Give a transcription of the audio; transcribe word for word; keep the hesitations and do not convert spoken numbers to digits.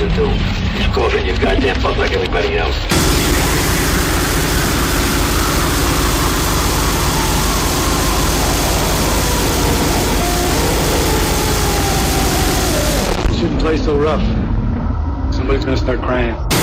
to do. Just go in your goddamn butt like everybody else. You shouldn't play so rough. Somebody's gonna start crying.